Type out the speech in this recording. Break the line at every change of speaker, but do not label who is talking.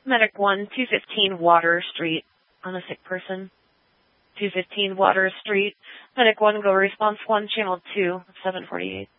Medic 1, 215 Water Street on a sick person. 215 Water Street. Medic 1, go response 1, channel 2, 748.